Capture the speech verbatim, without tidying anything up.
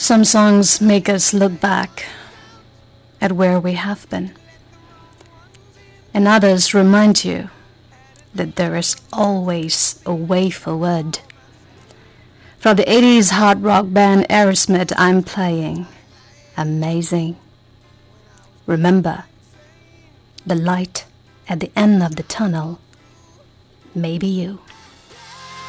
Some songs make us look back at where we have been, and others remind you that there is always a way forward. From the eighties hard rock band Aerosmith, I'm playing Amazing. Remember, the light at the end of the tunnel may be you.